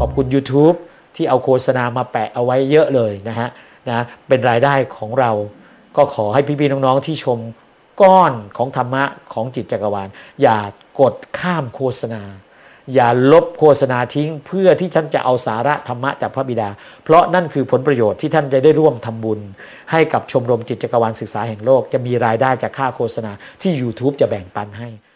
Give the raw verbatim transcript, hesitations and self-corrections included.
ขอบคุณ YouTube ที่เอาโฆษณามาแปะเอาไว้เยอะเลยนะฮะนะเป็นรายได้ของเราก็ขอให้พี่ๆน้องๆที่ชมก้อนของธรรมะของจิตจักรวาลอย่ากดข้ามโฆษณาอย่าลบโฆษณาทิ้งเพื่อที่ท่านจะเอาสาระธรรมะจากพระบิดาเพราะนั่นคือผลประโยชน์ที่ท่านจะได้ร่วมทำบุญให้กับชมรมจิตจักรวาลศึกษาแห่งโลกจะมีรายได้จากค่าโฆษณาที่ YouTube จะแบ่งปันให้